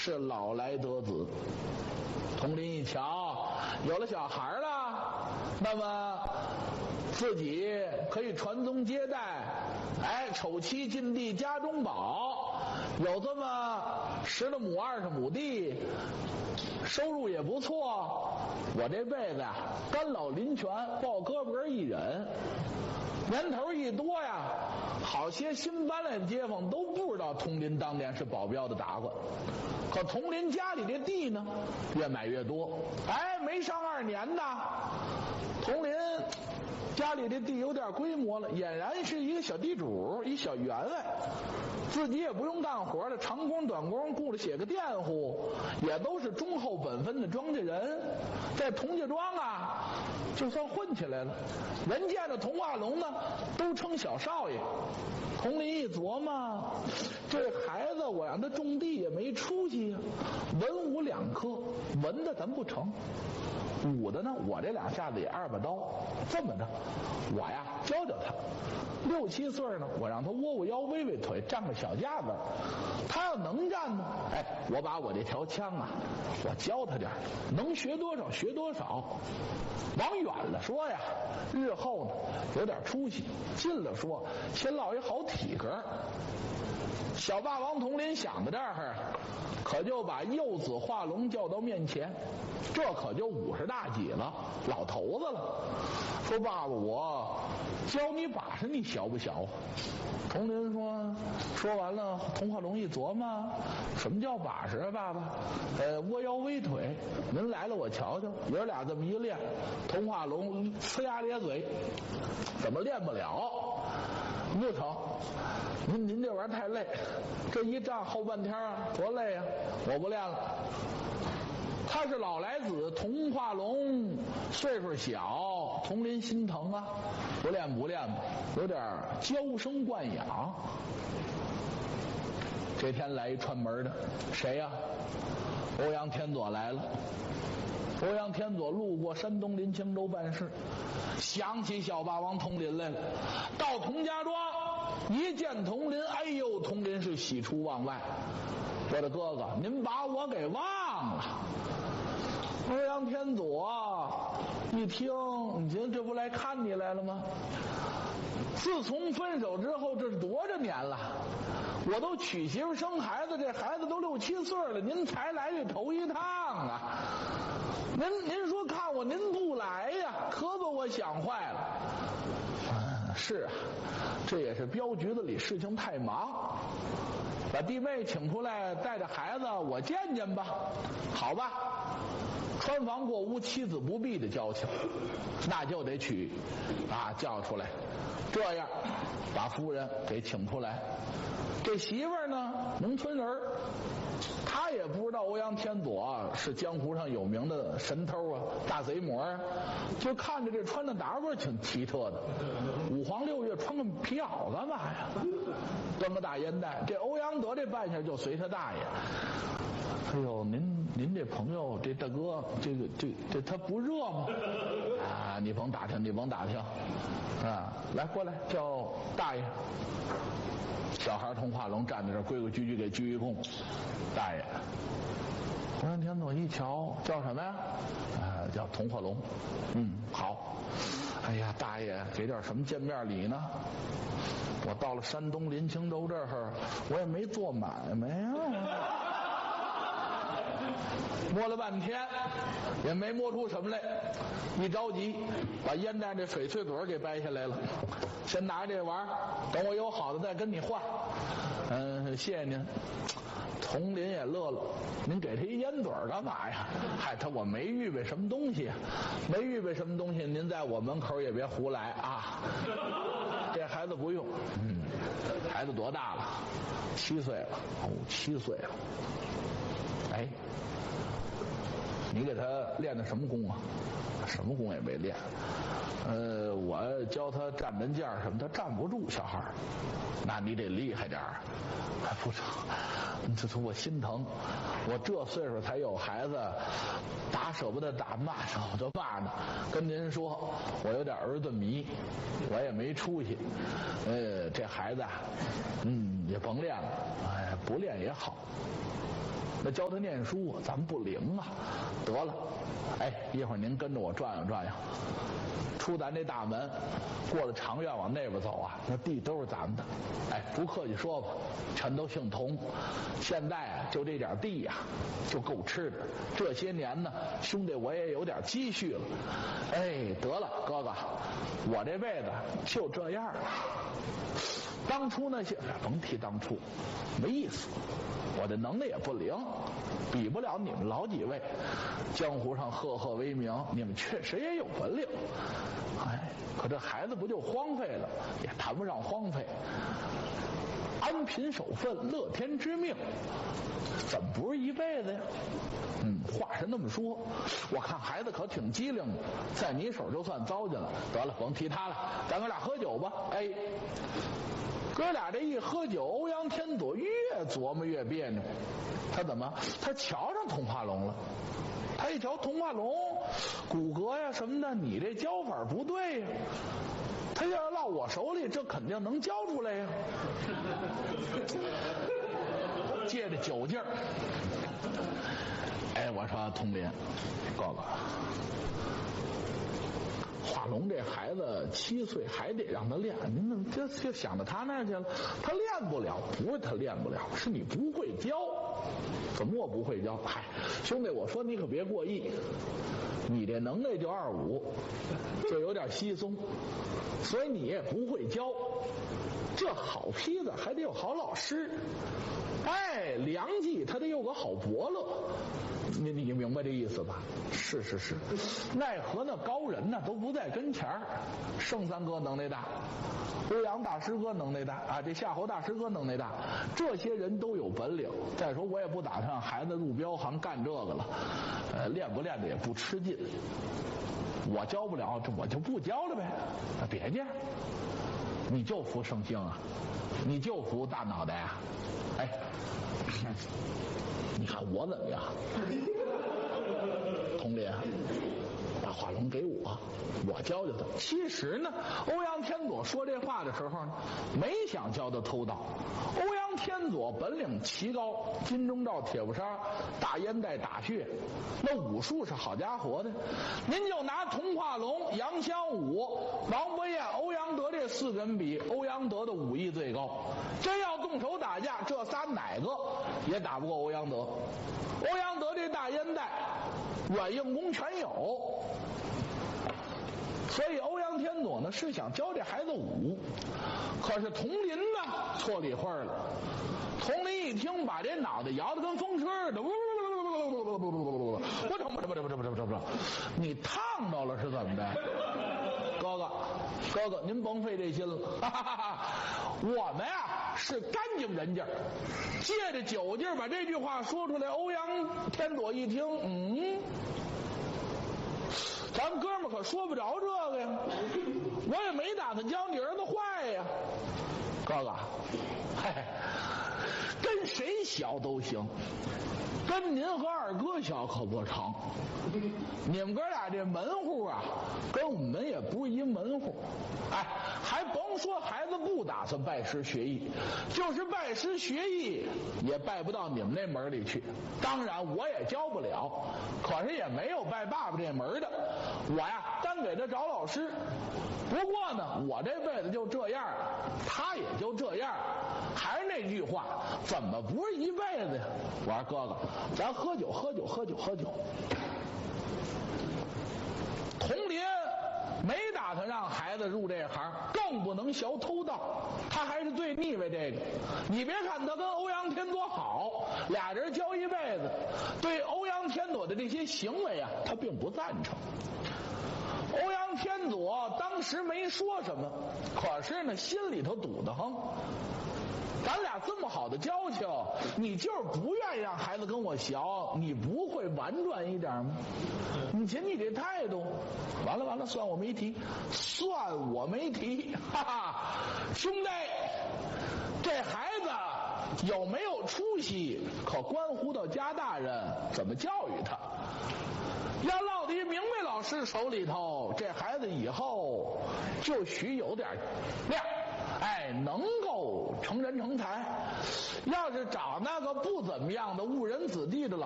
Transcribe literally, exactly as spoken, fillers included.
是老来得子。佟林一瞧，有了小孩了，那么自己可以传宗接代，哎，丑妻进地家中宝，有这么十了亩二十亩地，收入也不错。我这辈子呀，干老林泉，抱胳膊根一忍。年头一多呀，好些新搬来的街坊都不知道佟林当年是保镖的打官。可佟林家里这地呢，越买越多。哎，没上二年呐，佟林家里这地有点规模了，俨然是一个小地主，一小员外，自己也不用干活了，长工短工雇了写个佃户，也都是忠厚本分的庄稼人，在佟家庄啊，就算混起来了。人见着佟化龙呢，都称小少爷。佟林一琢磨，这孩子我让他种地也没出息呀，文武两科，文的咱不成，武的呢，我这两下子也二把刀。这么的，我呀教教他，六七岁呢，我让他窝窝腰微微腿，站个小架子。他要能站呢，哎，我把我这条枪啊，我教他点，能学多少学多少。往远了说呀，日后呢有点出息；近了说，先落一好体格。小霸王佟林想到这儿，可就把幼子化龙叫到面前，这可就五十大几了，老头子了。说爸爸，我教你把式，你小不小？佟林说，说完了，佟化龙一琢磨，什么叫把式啊，爸爸？呃，窝腰微腿，您来了我瞧瞧。爷俩这么一练，佟化龙呲牙咧嘴，怎么练不了？不成，您您这玩意儿太累，这一站后半天啊，多累啊！我不练了。他是老来子，佟化龙岁数小，佟林心疼啊，不练不练吧，有点娇生惯养。这天来一串门的，谁呀、啊？欧阳天佐来了。欧阳天佐路过山东临清州办事，想起小霸王佟林来了。到佟家庄一见佟林，哎呦，佟林是喜出望外。我的哥哥，您把我给忘了。欧阳天佐一听，你觉得这不来看你来了吗？自从分手之后，这是多少年了？我都娶媳妇生孩子，这孩子都六七岁了，您才来这头一趟啊！您您说看我，您不来呀，可把我想坏了。嗯，是啊，这也是镖局子里事情太忙，把弟妹请出来，带着孩子我见见吧。好吧，穿房过屋，妻子不避的交情，那就得娶啊，叫出来。这样把夫人给请出来。这媳妇儿呢，农村人，他也不知道欧阳天佐啊是江湖上有名的神偷啊，大贼魔啊，就看着这穿的打扮挺奇特的，五黄六月穿个皮袄干嘛呀？端个大烟袋，这欧阳德这扮相就随他大爷。哎呦，您您这朋友这大哥，这个这这他不热吗？啊，你甭打听，你甭打听，啊，来过来叫大爷。小孩佟化龙站在这儿，规规矩矩给鞠一躬。大爷，欧阳天佐一瞧，叫什么呀？啊，叫佟化龙。嗯，好。哎呀，大爷，给点什么见面礼呢？我到了山东临清州这儿，我也没做买卖呀。摸了半天也没摸出什么来，一着急把烟袋这翡翠嘴给掰下来了。先拿这玩意儿，等我有好的再跟你换。嗯，谢谢您。佟林也乐了，您给他一烟嘴干嘛呀？嗨，他我没预备什么东西，没预备什么东西，您在我门口也别胡来啊。这孩子不用，嗯，孩子多大了？七岁了。哦，七岁了。哎，你给他练的什么功啊？什么功也没练。呃，我教他站门架什么，他站不住，小孩。那你得厉害点儿。还不成，这是我心疼。我这岁数才有孩子，打舍不得打，骂舍不得骂呢。跟您说，我有点儿子迷，我也没出息。呃，这孩子啊，嗯，也甭练了，哎，不练也好。 那教他念书咱们不灵啊。得了，哎，一会儿您跟着我转悠转悠，出咱这大门，过了长院往那边走啊，那地都是咱们的。哎，不客气说吧，全都姓童。现在啊，就这点地呀、啊，就够吃的。这些年呢，兄弟我也有点积蓄了。哎，得了，哥哥，我这辈子就这样了。当初那些甭提当初，没意思。我的能耐也不灵，比不了你们老几位。江湖上赫赫为名，你们确实也有本领。哎，可这孩子不就荒废了？也谈不上荒废。安贫守分，乐天知命，怎么不是一辈子呀？嗯，话是那么说，我看孩子可挺机灵的，在你手就算糟践了。得了，甭提他了，咱哥俩喝酒吧。哎，哥俩这一喝酒，欧阳天佐越琢磨越别扭。他怎么？他瞧上童话龙了。他一瞧童话龙，骨骼呀什么的，你这教法不对呀。他要是落我手里，这肯定能教出来呀。借着酒劲儿，哎，我说童林，哥哥，画龙这孩子七岁还得让他练，您怎么就就想到他那儿去了？他练不了，不是他练不了，是你不会教。怎么我不会教？嗨，兄弟，我说你可别过意，你这能耐就二五，就有点稀松，所以你也不会教。这好坯子还得有好老师，哎，良计他得有个好伯乐。你你明白这意思吧？是是是，奈何那高人呢都不在跟前儿。圣三哥能耐大，欧阳大师哥能耐大啊，这夏侯大师哥能耐大，这些人都有本领。再说我也不打算让孩子入镖行干这个了，呃，练不练的也不吃劲。我教不了，这我就不教了呗。啊，别介，你就服圣性啊，你就服大脑袋啊，哎。你看我怎么样？佟林，把画龙给我，我教教他。其实呢，欧阳天佐说这话的时候呢，没想教他偷盗。欧阳天佐本领奇高，金钟罩、铁布衫、大烟袋、打穴，那武术是好家伙的。您就拿童话龙、杨香武、王伯彦、欧阳德这四个人比，欧阳德的武艺最高。真要动手打架，这仨哪个也打不过欧阳德。欧阳德这大烟袋，软硬功全有。所以欧阳天佐呢是想教这孩子武，可是佟林呢错里会了。佟林一听，把这脑袋摇得跟风车似的，我这不这不这不这不这不这不，你烫着了是怎么的？哥哥，哥哥，您甭费这心了，哈哈哈！我们呀是干净人家，借着酒劲把这句话说出来。欧阳天佐一听，嗯。咱们哥们可说不着这个呀，我也没打算教你儿子坏呀。哥哥，嗨，跟谁学都行，跟您和二哥学可不成。你们哥俩这门户啊，跟我们也不是一门户。哎，还甭说孩子不打算拜师学艺，就是拜师学艺也拜不到你们那门里去。当然我也教不了，可是也没有拜爸爸这门的。我呀单给他找老师。不过呢，我这辈子就这样，他也就这样。还是那句话，怎么不是一辈子呀？我说哥哥，咱喝酒喝酒喝酒喝酒。佟林没打算让孩子入这行，更不能学偷盗，他还是最腻歪这个。你别看他跟欧阳天佐好，俩人交一辈子，对欧阳天佐的这些行为啊，他并不赞成。欧阳天佐当时没说什么，可是呢心里头堵得慌。咱俩这么好的交情，你就是不愿意让孩子跟我学，你不会婉转一点吗？你瞧你这态度，完了完了，算我没提，算我没提，哈哈，兄弟，这孩子有没有出息，可关乎到家大人怎么教育他。要落到一明白老师手里头，这孩子以后就许有点亮。 哎，能够成人成才。要是找那个不怎么样的误人子弟的老